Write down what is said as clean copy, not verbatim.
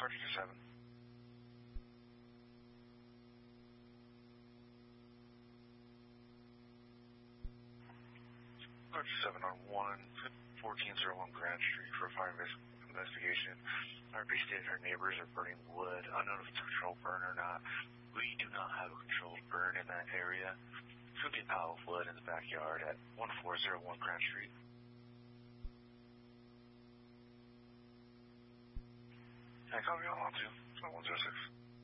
Cartridge 7. Cartridge 7 on 1401 Grand Street for a fire investigation. RP stated her neighbors are burning wood. Unknown if it's a controlled burn or not. We do not have a controlled burn in that area. Could be a pile of wood in the backyard at 1401 Grand Street. I copy on 106.